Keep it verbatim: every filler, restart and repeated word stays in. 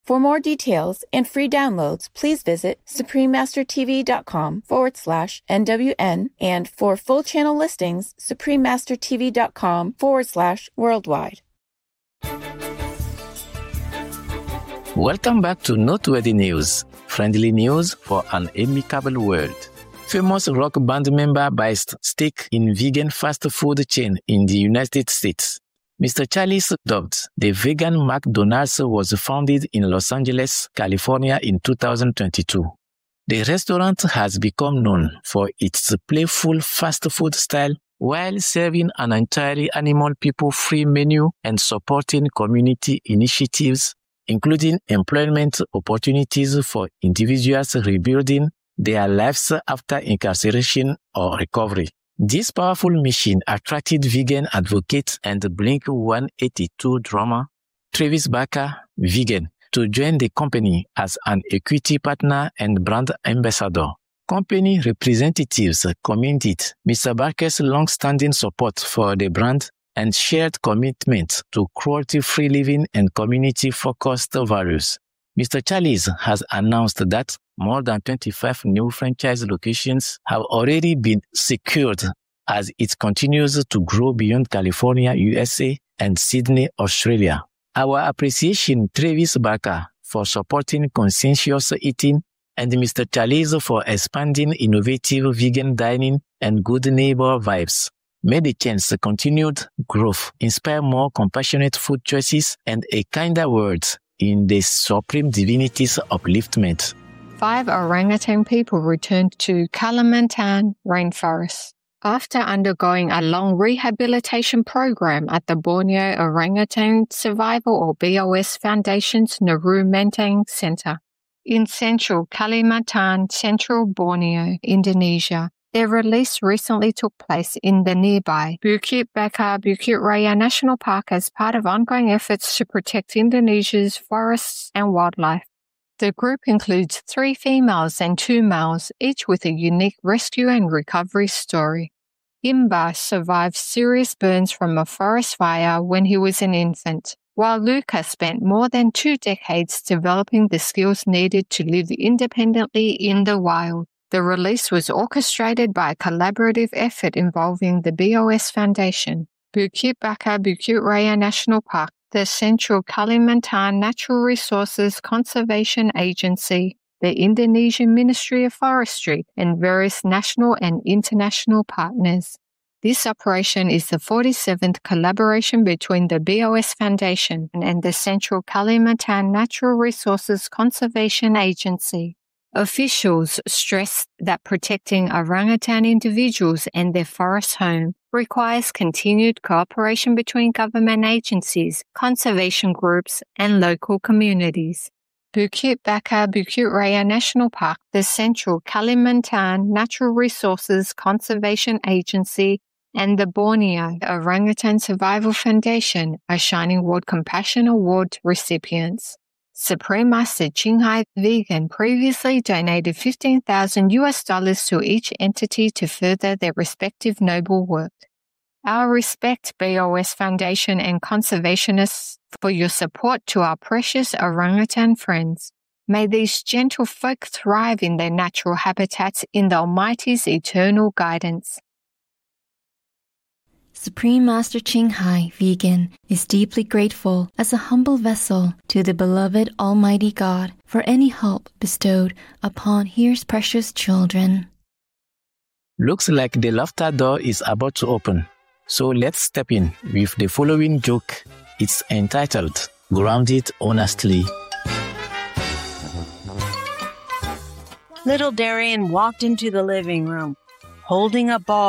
For more details and free downloads, please visit suprememastertv.com forward slash NWN, and for full channel listings, suprememastertv.com forward slash worldwide. Welcome back to Noteworthy News, friendly news for an amicable world. Famous rock band member buys stake in vegan fast food chain in the United States. Mister Charles Dobbs, the vegan McDonald's, was founded in Los Angeles, California in two thousand twenty-two. The restaurant has become known for its playful fast food style while serving an entirely animal people-free menu and supporting community initiatives, including employment opportunities for individuals rebuilding their lives after incarceration or recovery. This powerful mission attracted vegan advocate and Blink one eighty-two drummer Travis Barker, vegan, to join the company as an equity partner and brand ambassador. Company representatives commended Mister Barker's long-standing support for the brand and shared commitment to cruelty-free living and community-focused values. Mister Charles has announced that more than twenty-five new franchise locations have already been secured as it continues to grow beyond California, U S A, and Sydney, Australia. Our appreciation Travis Barker for supporting conscientious eating and Mister Charles for expanding innovative vegan dining and good neighbor vibes. May the chain's continued growth inspire more compassionate food choices and a kinder world in the Supreme Divinity's upliftment. Five orangutan people returned to Kalimantan rainforest after undergoing a long rehabilitation program at the Borneo Orangutan Survival or B O S Foundation's Nauru Menteng Center in central Kalimantan, central Borneo, Indonesia. Their release recently took place in the nearby Bukit Bakar Bukit Raya National Park as part of ongoing efforts to protect Indonesia's forests and wildlife. The group includes three females and two males, each with a unique rescue and recovery story. Imba survived serious burns from a forest fire when he was an infant, while Luca spent more than two decades developing the skills needed to live independently in the wild. The release was orchestrated by a collaborative effort involving the B O S Foundation, Bukit Bakar Bukit Raya National Park, the Central Kalimantan Natural Resources Conservation Agency, the Indonesian Ministry of Forestry, and various national and international partners. This operation is the forty-seventh collaboration between the B O S Foundation and the Central Kalimantan Natural Resources Conservation Agency. Officials stressed that protecting orangutan individuals and their forest home requires continued cooperation between government agencies, conservation groups, and local communities. Bukit Bakar Bukit Raya National Park, the Central Kalimantan Natural Resources Conservation Agency, and the Borneo Orangutan Survival Foundation are Shining World Compassion Award recipients. Supreme Master Ching Hai Vegan previously donated fifteen thousand U S dollars to each entity to further their respective noble work. Our respect, B O S Foundation and conservationists, for your support to our precious orangutan friends. May these gentle folk thrive in their natural habitats in the Almighty's eternal guidance. Supreme Master Ching Hai Vegan is deeply grateful as a humble vessel to the beloved Almighty God for any help bestowed upon His precious children. Looks like the laughter door is about to open. So let's step in with the following joke. It's entitled, Grounded Honestly. Little Darian walked into the living room, holding a ball